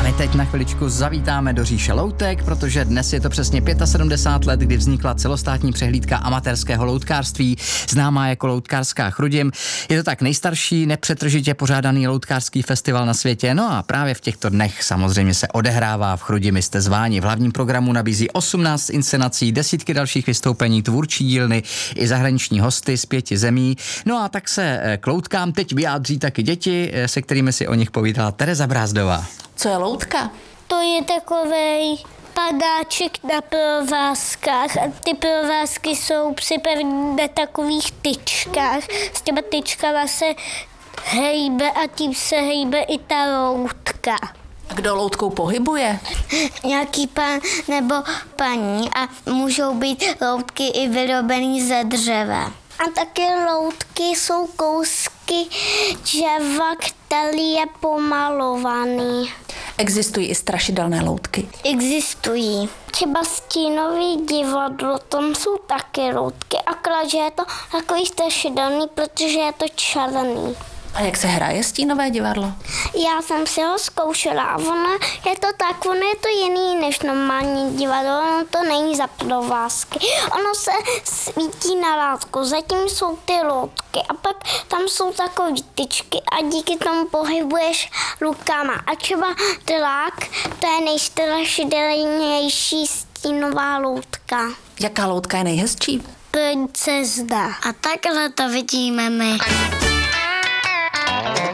my teď na chviličku zavítáme do říše loutek, protože dnes je to přesně 75 let, kdy vznikla celostátní přehlídka amatérského loutkářství, známá jako Loutkářská Chrudim. Je to tak nejstarší, nepřetržitě pořádaný loutkářský festival na světě, no a právě v těchto dnech samozřejmě se odehrává v Chrudimi, jste zváni. V hlavním programu nabízí 18 inscenací, desítky dalších vystoupení, tvůrčí dílny i zahraniční hosty z 5 zemí. No a tak se k loutkám teď vyjádří taky děti, se kterými si o nich povídala Tereza Brázdová. Co je loutka? To je takovej padáček na provázkách a ty provázky jsou připravené na takových tyčkách. S těma tyčkama se hejbe a tím se hejbe i ta loutka. A kdo loutkou pohybuje? Nějaký pan nebo paní a můžou být loutky i vyrobený ze dřeva. A také loutky jsou kousky dřeva, který je pomalovaný. Existují i strašidelné loutky. Existují. Třeba Stínový divadlo, tam jsou taky loutky, akorát, že je to takový strašidelný, protože je to černý. A jak se hraje Stínové divadlo? Já jsem si ho zkoušela a ono je to jiný než normální divadlo, ono to není za provázky. Ono se svítí na látku, zatím jsou ty loutky a pak tam jsou takový tyčky a díky tomu pohybuješ rukama. A třeba dlák, to je nejstrašidelnější stínová loutka. Jaká loutka je nejhezčí? Princezna. A takhle to vidíme my.